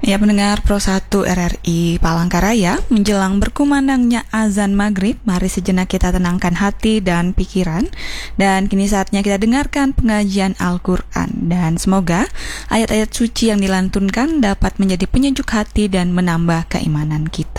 Ya, pendengar Pro 1 RRI Palangkaraya, menjelang berkumandangnya azan maghrib, mari sejenak kita tenangkan hati dan pikiran. Dan kini saatnya kita dengarkan pengajian Al-Quran. Dan semoga ayat-ayat suci yang dilantunkan dapat menjadi penyejuk hati dan menambah keimanan kita.